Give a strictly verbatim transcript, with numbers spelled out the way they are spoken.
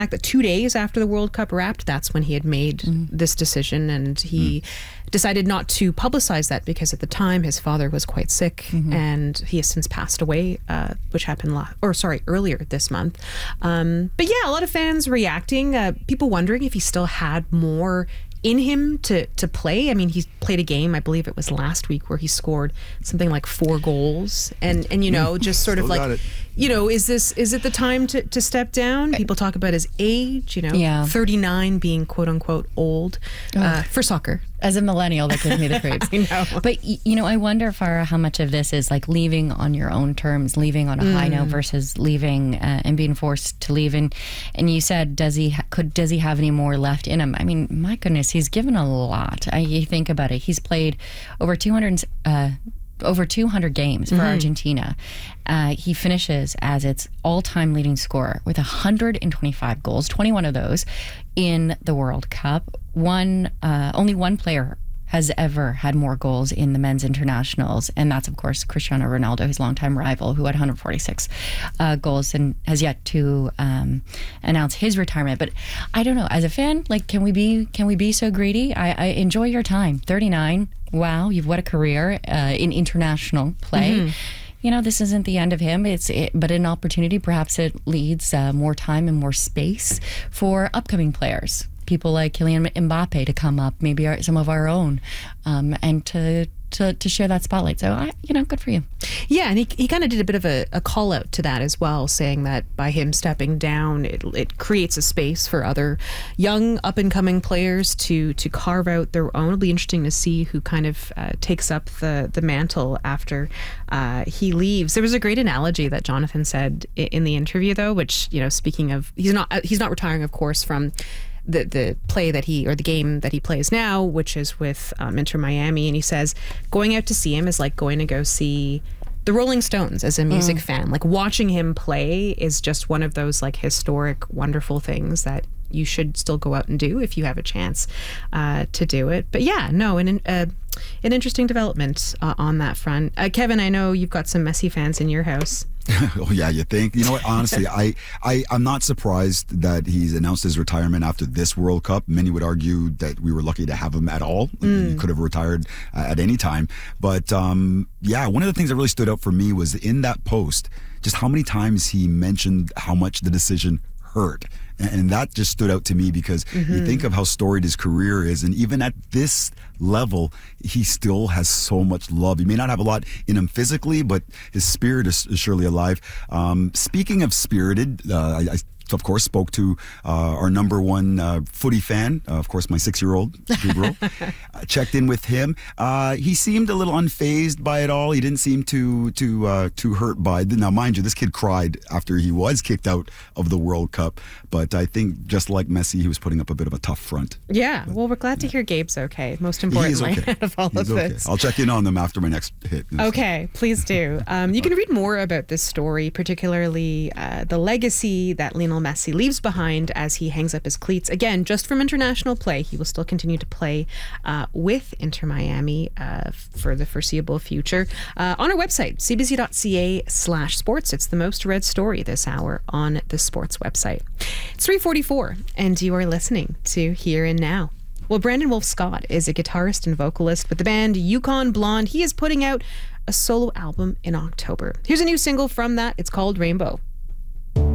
that two days after the World Cup wrapped, that's when he had made mm-hmm. this decision, and he mm. decided not to publicize that because at the time his father was quite sick, mm-hmm. and he has since passed away, uh, which happened la- or sorry earlier this month. Um, but yeah, a lot of fans reacting, uh, people wondering if he still had more in him to to play. I mean, he played a game, I believe it was last week, where he scored something like four goals, and and you know, just sort of like, you know, is this is it the time to, to step down? People talk about his age, you know, yeah. thirty-nine being quote unquote old uh, for soccer. As a millennial, that gives me the creeps. I know. But, you know, I wonder, Farah, how much of this is like leaving on your own terms, leaving on a mm. high note versus leaving uh, and being forced to leave. And and you said, does he ha- could does he have any more left in him? I mean, my goodness, he's given a lot. I, you think about it. He's played over two hundred uh, over two hundred games for mm-hmm. Argentina. Uh, he finishes as its all-time leading scorer with one hundred twenty-five goals, twenty-one of those in the World Cup. One, uh, only one player has ever had more goals in the men's internationals, and that's, of course, Cristiano Ronaldo, his longtime rival, who had one hundred forty-six uh, goals and has yet to um, announce his retirement. But I don't know, as a fan, like, can we be can we be so greedy? I, I enjoy your time. thirty-nine, wow, you've what a career uh, in international play. Mm-hmm. You know, this isn't the end of him. It's it, but an opportunity. Perhaps it leads uh, more time and more space for upcoming players. People like Kylian Mbappe to come up, maybe our, some of our own, um, and to, to to share that spotlight. So, I, you know, good for you. Yeah, and he he kind of did a bit of a, a call out to that as well, saying that by him stepping down, it it creates a space for other young up and coming players to to carve out their own. It'll be interesting to see who kind of uh, takes up the the mantle after uh, he leaves. There was a great analogy that Jonathan said in the interview, though, which, you know, speaking of, he's not he's not retiring, of course, from the the play that he or the game that he plays now, which is with um, Inter Miami, and he says going out to see him is like going to go see the Rolling Stones as a music mm. fan. Like, watching him play is just one of those like historic, wonderful things that you should still go out and do if you have a chance uh, to do it. But yeah, no, an uh, an interesting development uh, on that front. Uh, Kevin, I know you've got some Messi fans in your house. Oh yeah, you think? You know what? Honestly, I, I, I'm not surprised that he's announced his retirement after this World Cup. Many would argue that we were lucky to have him at all. Mm. He could have retired uh, at any time. But um, yeah, one of the things that really stood out for me was in that post, just how many times he mentioned how much the decision hurt. And that just stood out to me because mm-hmm. you think of how storied his career is, and even at this level, he still has so much love. He may not have a lot in him physically, but his spirit is, is surely alive. Um, speaking of spirited, uh, I, I of course, spoke to uh, our number one uh, footy fan, uh, of course, my six-year-old, Gabriel. uh, checked in with him. Uh, he seemed a little unfazed by it all. He didn't seem too too uh, too hurt by it. Now, mind you, this kid cried after he was kicked out of the World Cup. But I think, just like Messi, he was putting up a bit of a tough front. Yeah, well, we're glad to hear Gabe's okay, most importantly, okay. out of all He's of okay. this. I'll check in on them after my next hit. Okay, please do. Um, you can read more about this story, particularly uh, the legacy that Lionel Messi leaves behind as he hangs up his cleats. Again, just from international play. He will still continue to play uh, with Inter Miami uh, for the foreseeable future. Uh, on our website, c b c dot c a slash sports. It's the most read story this hour on the sports website. It's three forty-four, and you are listening to Here and Now. Well, Brandon Wolf Scott is a guitarist and vocalist with the band Yukon Blonde. He is putting out a solo album in October. Here's a new single from that. It's called Rainbow.